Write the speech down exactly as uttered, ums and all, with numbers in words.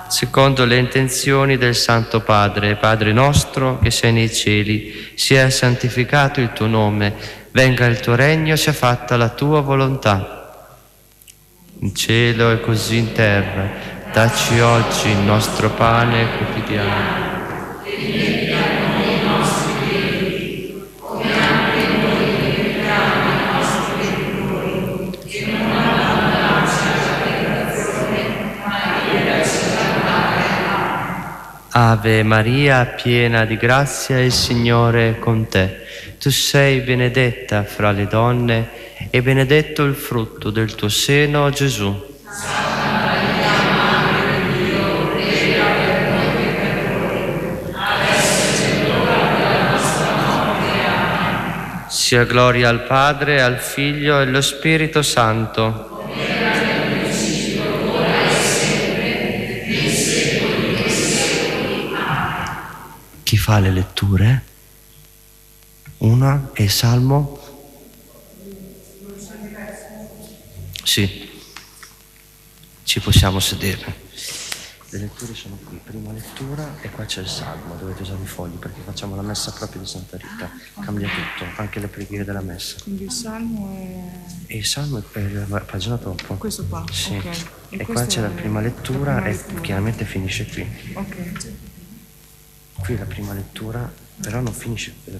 secondo le intenzioni del Santo Padre. Padre nostro che sei nei cieli, sia santificato il tuo nome, venga il tuo regno, sia fatta la tua volontà, in cielo e così in terra. Dacci oggi il nostro pane quotidiano. Ave Maria, piena di grazia, il Signore è con te. Tu sei benedetta fra le donne e benedetto il frutto del tuo seno, Gesù. Santa Maria, Madre di Dio, prega per noi peccatori, adesso è l'ora della nostra morte. Amen. Sia gloria al Padre, al Figlio e allo Spirito Santo. Chi fa le letture? Una è il Salmo? Sì, ci possiamo sedere. Le letture sono qui, prima lettura e qua c'è il Salmo, dovete usare i fogli perché facciamo la messa proprio di Santa Rita. Cambia tutto, anche le preghiere della messa. Quindi il Salmo è... E il Salmo è la pagina dopo. Questo qua? Sì. Ok. E, e qua c'è la prima lettura, la prima e lettura. chiaramente finisce qui. Ok. Qui la prima lettura, però non finisce,